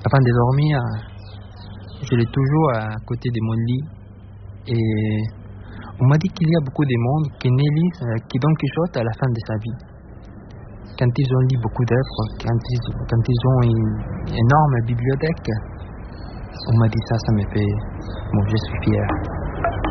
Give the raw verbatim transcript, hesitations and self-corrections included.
Avant de dormir, je l'ai toujours à côté de mon lit. Et on m'a dit qu'il y a beaucoup de monde qui ne lit que Don Quichotte à la fin de sa vie. Quand ils ont lu beaucoup d'œuvres, quand ils, quand ils ont une énorme bibliothèque, on m'a dit ça, ça me fait... Bon, je suis fier.